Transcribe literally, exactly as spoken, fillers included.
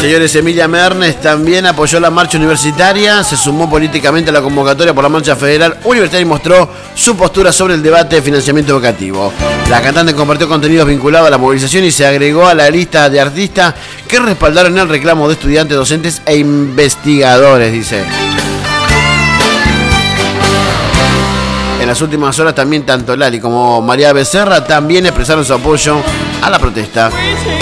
Señores, Emilia Mernes también apoyó la marcha universitaria, se sumó políticamente a la convocatoria por la marcha federal universitaria y mostró su postura sobre el debate de financiamiento educativo. La cantante compartió contenidos vinculados a la movilización y se agregó a la lista de artistas que respaldaron el reclamo de estudiantes, docentes e investigadores, dice. En las últimas horas también tanto Lali como María Becerra también expresaron su apoyo a la protesta.